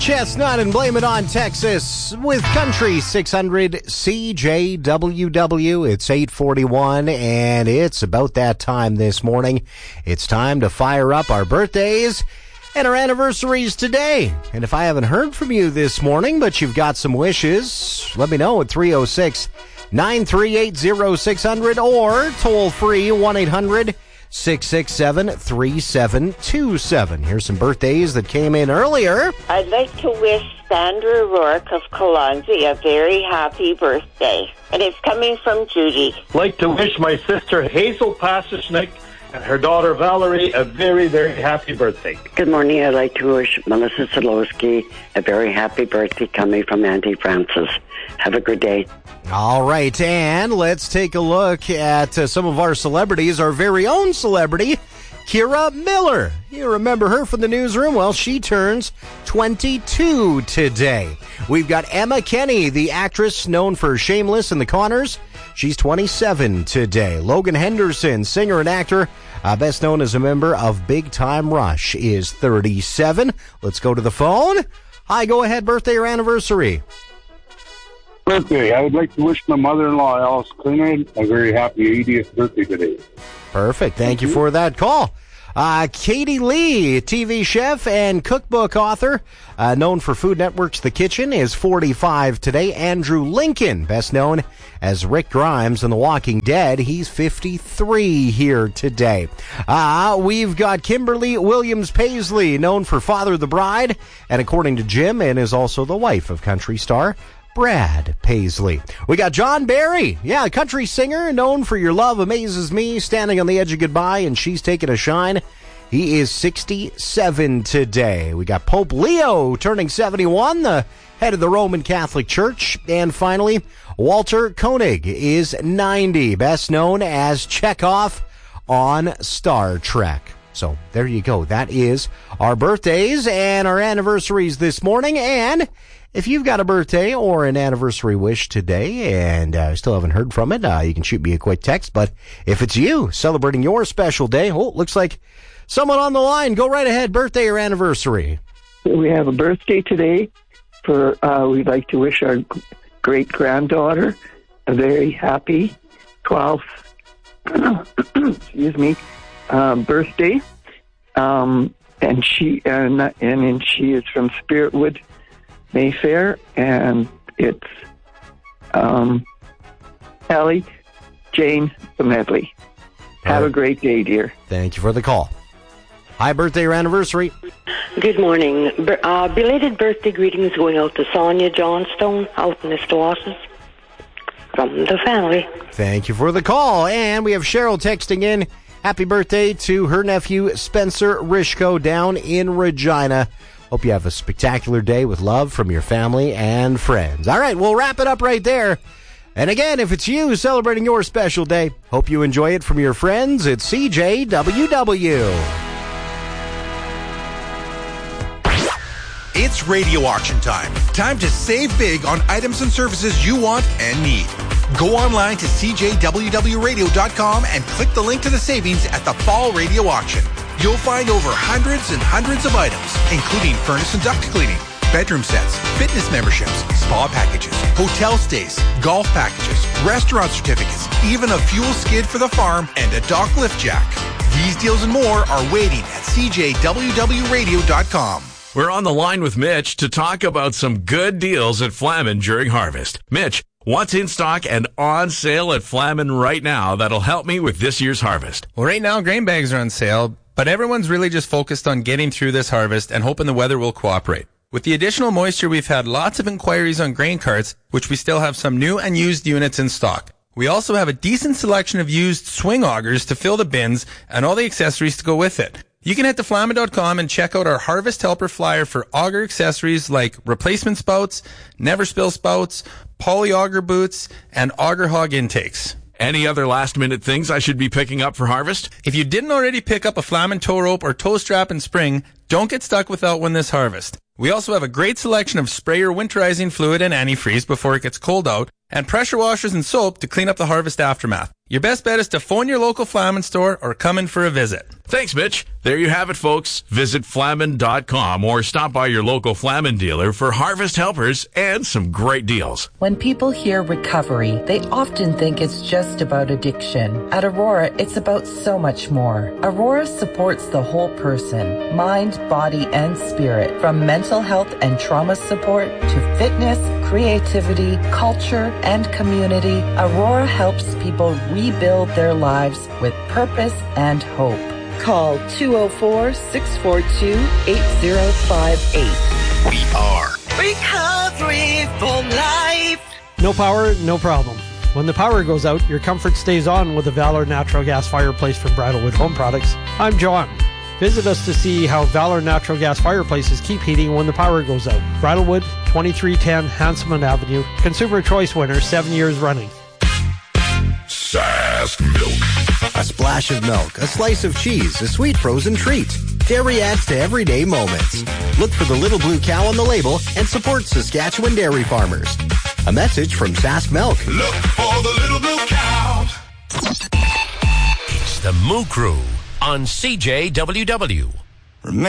Chestnut and Blame It on Texas with Country 600 CJWW. It's 8:41 and it's about that time this morning. It's time to fire up our birthdays and our anniversaries today. And if I haven't heard from you this morning, but you've got some wishes, let me know at 306-938-0600 or toll free 1-800-667-3727. Here's some birthdays that came in earlier. I'd like to wish Sandra Rourke of Kalonzi a very happy birthday. And it's coming from Judy. I'd like to wish my sister Hazel Pasishnik and her daughter Valerie a very, very happy birthday. Good morning. I'd like to wish Melissa Solowski a very happy birthday coming from Auntie Frances. Have a good day. All right, and let's take a look at some of our celebrities. Our very own celebrity, Kira Miller. You remember her from the newsroom? Well, she turns 22 today. We've got Emma Kenny, the actress known for Shameless and The Conners. She's 27 today. Logan Henderson, singer and actor, best known as a member of Big Time Rush, is 37. Let's go to the phone. Hi, go ahead, birthday or anniversary. Birthday. I would like to wish my mother-in-law, Alice Clinard, a very happy 80th birthday today. Perfect. Thank you for that call. Katie Lee, TV chef and cookbook author, known for Food Network's The Kitchen, is 45 today. Andrew Lincoln, best known as Rick Grimes in The Walking Dead, he's 53 here today. We've got Kimberly Williams Paisley, known for Father of the Bride, and according to Jim, and is also the wife of country star Brad Paisley. We got John Barry, a country singer known for Your Love Amazes Me, Standing on the Edge of Goodbye, and She's Taking a Shine. He is 67 today. We got Pope Leo turning 71, the head of the Roman Catholic Church. And finally, Walter Koenig is 90, best known as Chekhov on Star Trek. So there you go. That is our birthdays and our anniversaries this morning. And if you've got a birthday or an anniversary wish today and still haven't heard from it, you can shoot me a quick text. But if it's you celebrating your special day, looks like someone on the line. Go right ahead, birthday or anniversary. We have a birthday today. We'd like to wish our great-granddaughter a very happy 12th birthday. And she is from Spiritwood, Mayfair, and it's Allie Jane the Medley. Have a great day, dear. Thank you for the call. Hi, birthday or anniversary. Good morning. Belated birthday greetings going out to Sonia Johnstone out in Escalosas from the family. Thank you for the call. And we have Cheryl texting in, happy birthday to her nephew, Spencer Rishko, down in Regina. Hope you have a spectacular day with love from your family and friends. All right, we'll wrap it up right there. And again, if it's you celebrating your special day, hope you enjoy it from your friends at CJWW. It's radio auction time. Time to save big on items and services you want and need. Go online to CJWWradio.com and click the link to the savings at the Fall Radio Auction. You'll find over hundreds and hundreds of items, including furnace and duct cleaning, bedroom sets, fitness memberships, spa packages, hotel stays, golf packages, restaurant certificates, even a fuel skid for the farm, and a dock lift jack. These deals and more are waiting at CJWWradio.com. We're on the line with Mitch to talk about some good deals at Flamin during harvest. Mitch, what's in stock and on sale at Flamin right now that'll help me with this year's harvest? Well, right now, grain bags are on sale, but everyone's really just focused on getting through this harvest and hoping the weather will cooperate. With the additional moisture, we've had lots of inquiries on grain carts, which we still have some new and used units in stock. We also have a decent selection of used swing augers to fill the bins and all the accessories to go with it. You can head to Flamin.com and check out our Harvest Helper flyer for auger accessories like replacement spouts, never spill spouts, poly auger boots, and auger hog intakes. Any other last-minute things I should be picking up for harvest? If you didn't already pick up a Flamin tow rope or tow strap in spring, don't get stuck without one this harvest. We also have a great selection of sprayer winterizing fluid and antifreeze before it gets cold out, and pressure washers and soap to clean up the harvest aftermath. Your best bet is to phone your local Flamin store or come in for a visit. Thanks, Mitch. There you have it, folks. Visit Flamin.com or stop by your local Flamin dealer for harvest helpers and some great deals. When people hear recovery, they often think it's just about addiction. At Aurora, it's about so much more. Aurora supports the whole person, mind, body, and spirit, from mental health and trauma support to fitness, creativity, culture, and community. Aurora helps people rebuild their lives with purpose and hope. Call 204-642-8058. We are Recovery for Life. No power, no problem. When the power goes out, your comfort stays on with the Valor Natural Gas Fireplace from Bridalwood Home Products. I'm John. Visit us to see how Valor Natural Gas Fireplaces keep heating when the power goes out. Bridalwood, 2310 Hanselman Avenue. Consumer Choice winner 7 years running. Sask Milk. A splash of milk, a slice of cheese, a sweet frozen treat. Dairy adds to everyday moments. Look for the little blue cow on the label and support Saskatchewan dairy farmers. A message from Sask Milk. Look for the little blue cow. It's the Moo Crew on CJWW.